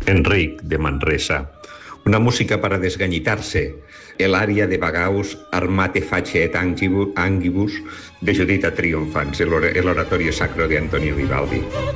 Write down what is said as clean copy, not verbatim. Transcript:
Enric, de Manresa. Una música para desgañitarse. El aria de Bagaus, Armate face et angibus, de Judita Triomphans, el oratorio sacro de Antonio Vivaldi.